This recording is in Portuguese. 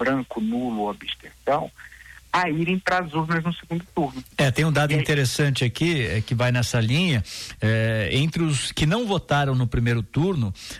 branco, nulo ou abstenção, a irem para as urnas no segundo turno. Tem um dado interessante aqui, que vai nessa linha, entre os que não votaram no primeiro turno,